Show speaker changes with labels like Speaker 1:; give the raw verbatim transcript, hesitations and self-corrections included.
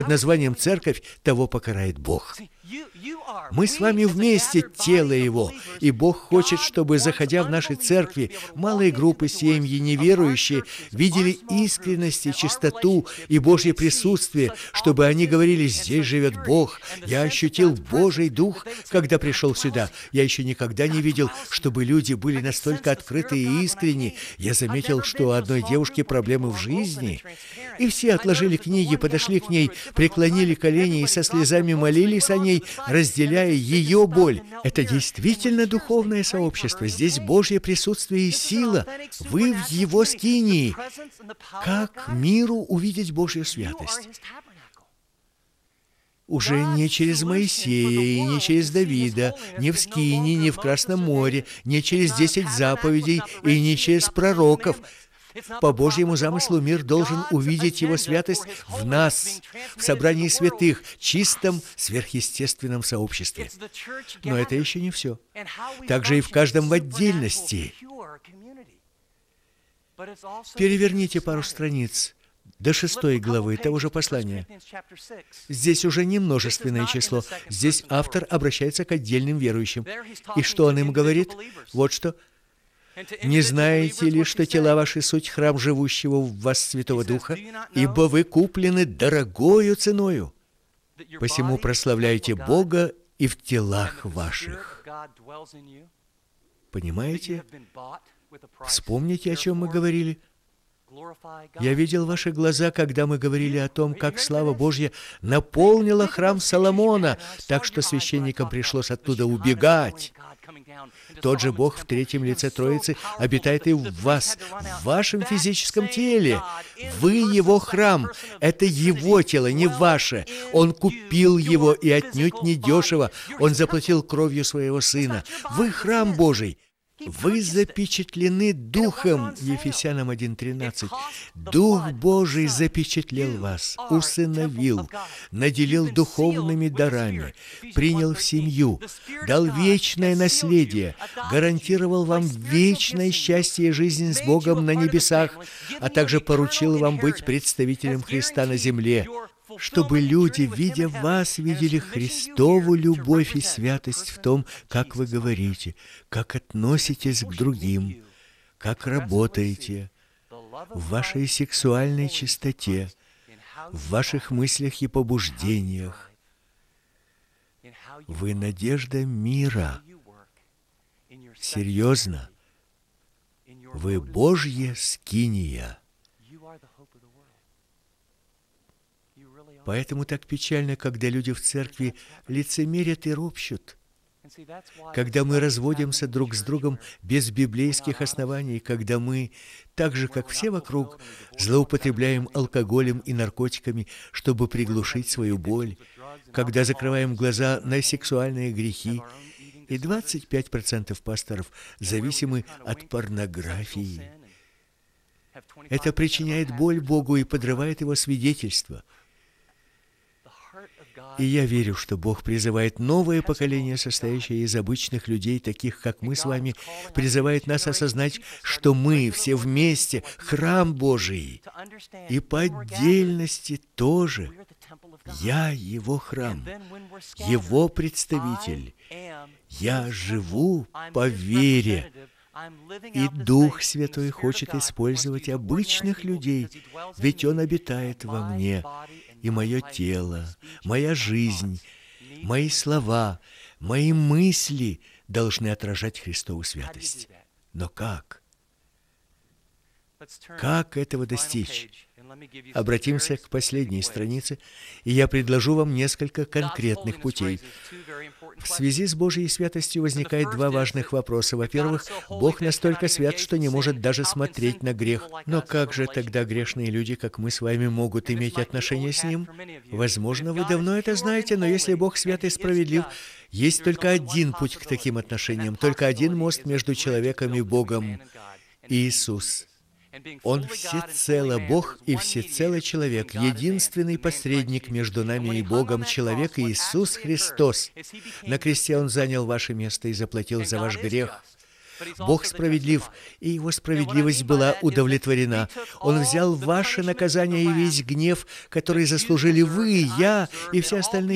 Speaker 1: под названием «Церковь», того покарает Бог. Мы с вами вместе тело Его, и Бог хочет, чтобы, заходя в наши церкви, малые группы, семьи, неверующие, видели искренность и чистоту и Божье присутствие, чтобы они говорили: «Здесь живет Бог, я ощутил Божий Дух, когда пришел сюда. Я еще никогда не видел, чтобы люди были настолько открыты и искренни. Я заметил, что у одной девушки проблемы в жизни». И все отложили книги, подошли к ней, преклонили колени и со слезами молились о ней, разделяя ее боль. Это действительно духовное сообщество. Здесь Божье присутствие и сила. Вы в Его скинии. Как миру увидеть Божью святость? Уже не через Моисея и не через Давида, не в Скинии, не в Красном море, не через десять заповедей и не через пророков. По Божьему замыслу мир должен увидеть Его святость в нас, в собрании святых, чистом, сверхъестественном сообществе. Но это еще не все. Также и в каждом в отдельности. Переверните пару страниц до шестой главы того же послания. Здесь уже не множественное число. Здесь автор обращается к отдельным верующим. И что он им говорит? Вот что. «Не знаете ли, что тела ваши суть храм живущего в вас Святого Духа, ибо вы куплены дорогою ценою? Посему прославляйте Бога и в телах ваших». Понимаете? Вспомните, о чем мы говорили. Я видел ваши глаза, когда мы говорили о том, как слава Божья наполнила храм Соломона, так что священникам пришлось оттуда убегать. Тот же Бог в третьем лице Троицы обитает и в вас, в вашем физическом теле. Вы Его храм. Это Его тело, не ваше. Он купил его и отнюдь не дешево. Он заплатил кровью Своего Сына. Вы храм Божий. Вы запечатлены Духом, Ефесянам один тринадцать. Дух Божий запечатлел вас, усыновил, наделил духовными дарами, принял в семью, дал вечное наследие, гарантировал вам вечное счастье и жизнь с Богом на небесах, а также поручил вам быть представителем Христа на земле, чтобы люди, видя вас, видели Христову любовь и святость в том, как вы говорите, как относитесь к другим, как работаете, в вашей сексуальной чистоте, в ваших мыслях и побуждениях. Вы надежда мира. Серьезно. Вы Божья скиния. Поэтому так печально, когда люди в церкви лицемерят и ропщут. Когда мы разводимся друг с другом без библейских оснований, когда мы, так же, как все вокруг, злоупотребляем алкоголем и наркотиками, чтобы приглушить свою боль, когда закрываем глаза на сексуальные грехи, и двадцать пять процентов пасторов зависимы от порнографии. Это причиняет боль Богу и подрывает Его свидетельство. И я верю, что Бог призывает новое поколение, состоящее из обычных людей, таких как мы с вами, призывает нас осознать, что мы все вместе храм Божий, и по отдельности тоже. Я Его храм, Его представитель. Я живу по вере. И Дух Святой хочет использовать обычных людей, ведь Он обитает во мне. И мое тело, моя жизнь, мои слова, мои мысли должны отражать Христову святость. Но как? Как этого достичь? Обратимся к последней странице, и я предложу вам несколько конкретных путей. В связи с Божьей святостью возникает два важных вопроса. Во-первых, Бог настолько свят, что не может даже смотреть на грех. Но как же тогда грешные люди, как мы с вами, могут иметь отношение с Ним? Возможно, вы давно это знаете, но если Бог свят и справедлив, есть только один путь к таким отношениям, только один мост между человеком и Богом – Иисус. Он всецело Бог и всецело человек, единственный посредник между нами и Богом, человек Иисус Христос. На кресте Он занял ваше место и заплатил за ваш грех. Бог справедлив, и Его справедливость была удовлетворена. Он взял ваше наказание и весь гнев, который заслужили вы, я и все остальные